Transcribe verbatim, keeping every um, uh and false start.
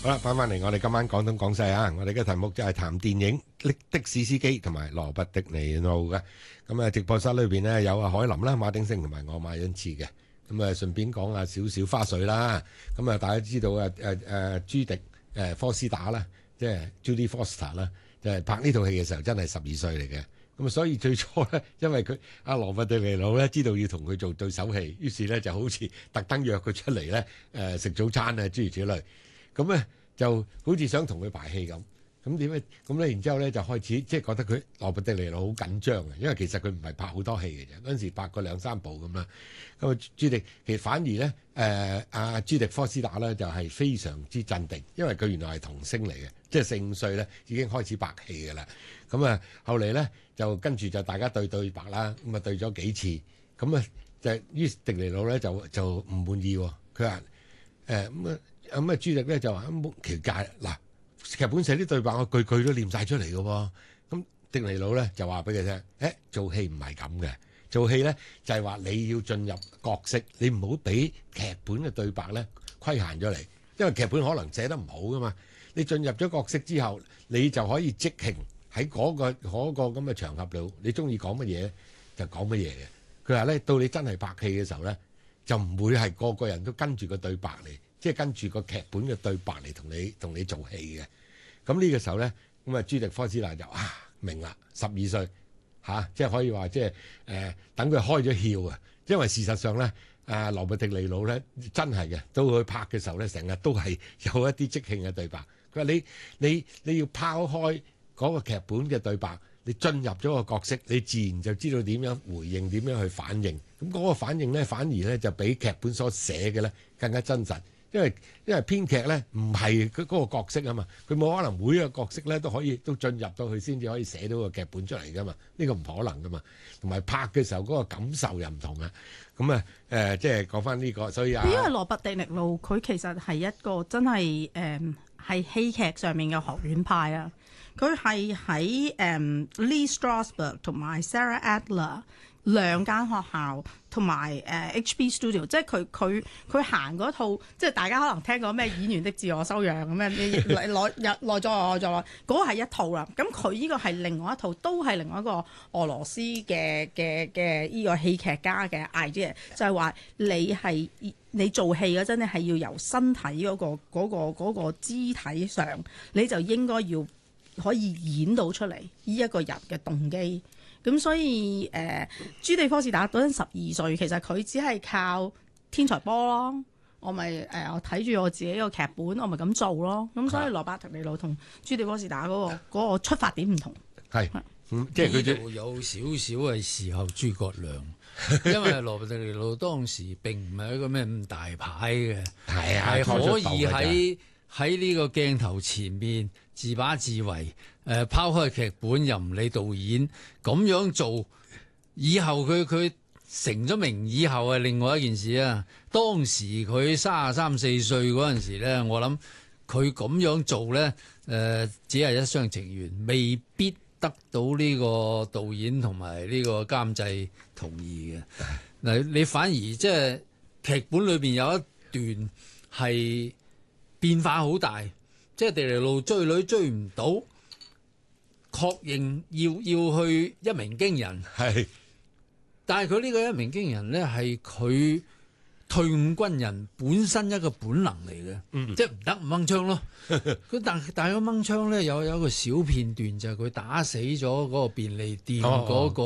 好啦，翻翻嚟，我哋今晚講東講西啊！我哋嘅題目就係談電影《的士司機》同埋羅拔迪尼路嘅。咁啊，直播室裏邊呢，有阿海林啦、馬鼎盛同埋我馬恩賜嘅。咁啊，順便講下少少花絮啦。咁啊，大家知道啊誒誒朱迪誒科斯打啦，即係 Judy Foster 啦，就係拍呢套戲嘅時候真係十二歲嚟嘅。咁啊，所以最初咧，因為佢阿羅拔迪尼路咧知道要同佢做對手戲，於是咧就好似特登約佢出嚟咧誒食早餐啊諸如此類。咁咧就好似想同佢排戲咁，咁點咧？咁咧然之後咧就開始即係覺得佢羅拔迪尼路好緊張嘅，因為其實佢唔係拍好多戲嘅啫，嗰陣時拍過兩三部咁啦。咁啊朱迪其實反而咧誒阿朱迪科斯打咧就係非常之鎮定，因為佢原來係童星嚟嘅，即係四五歲咧已經開始拍戲㗎啦。咁啊後嚟咧就跟住就大家對對白啦，咁啊對咗幾次，咁啊就於是迪尼路咧就就唔滿意喎，佢話誒咁啊。咁啊，朱迪咧就話冇奇怪嗱，劇本寫啲對白我句句都念晒出嚟嘅喎。咁迪尼路咧就話俾佢聽，誒做戲唔係咁嘅，做戲咧就係話你要進入角色，你唔好俾劇本嘅對白咧規限咗你，因為劇本可能寫得唔好噶嘛。你進入咗角色之後，你就可以即興喺嗰個嗰個咁嘅場合度，你中意講乜嘢就講乜嘢嘅。佢話咧，到你真係拍戲嘅時候咧，就唔會係個個人都跟住個對白嚟。即係跟住個劇本嘅對白嚟同你同你做戲嘅，咁呢個時候咧，咁啊朱迪科斯拿就啊明啦，十二歲嚇，即係可以話即係誒、呃、等佢開咗竅啊！因為事實上咧，啊羅拔迪尼路咧真係嘅，到佢拍嘅時候咧，成日都係有一啲即興嘅對白。佢話你你你要拋開嗰個劇本嘅對白，你進入咗個角色，你自然就知道點樣回應，點樣去反應。咁嗰個反應咧，反而咧就比劇本所寫嘅咧更加真實。因為因為編劇咧唔係佢嗰個角色啊嘛，佢冇可能每一個角色咧都可以都進入到去先至可以寫到個劇本出嚟噶嘛，呢個唔可能噶嘛。同埋拍嘅時候嗰個感受又唔同啊。咁啊誒，即係講翻呢個，所以啊， 因為羅拔迪尼路佢其實係一個真係誒係戲劇上面嘅學院派啊。佢係喺誒 Lee Strasberg 同埋 Sarah Adler 兩間學校同埋誒 H B Studio， 即係佢佢佢行嗰套，即係大家可能聽過咩演員的自我修養咁樣，內內內在外在內，嗰個係一套啦。咁佢呢個係另外一套，都係另外一個俄羅斯嘅嘅嘅呢個戲劇家嘅 idea，就係話你係你做戲嗰陣咧係要由身體嗰個嗰個嗰個肢體上，你就應該要可以演到出嚟呢一個人嘅動機。咁所以誒、呃，朱迪科斯打嗰陣十二歲，其實佢只係靠天才波咯。我咪誒、呃，我睇住我自己個劇本，我咪咁做咯。咁所以羅拔迪尼路同朱迪科斯打嗰、嗰個嗰個出發點唔同。係， 即係佢就有少少係時候諸葛亮，因為羅拔迪尼路當時並唔係一個咩咁大牌嘅，係啊，係可以喺喺呢個鏡頭前面自把自為。誒、呃、拋開劇本又唔理導演咁樣做，以後佢佢成咗名以後係另外一件事啊！當時佢三十三四歲嗰陣時咧，我諗佢咁樣做咧，誒、呃、只係一廂情願，未必得到呢個導演同埋呢個監製同意嘅。嗱，你反而即係劇本裏邊有一段係變化好大，即係迪尼路追女追唔到。確認要要去一鳴驚人，係，但係佢呢個一鳴驚人咧，係佢退伍軍人本身一個本能嚟嘅，嗯、即係唔得唔掹槍咯。佢但但係個掹槍咧有有一個小片段就係佢打死咗嗰個便利店嗰、那個。哦哦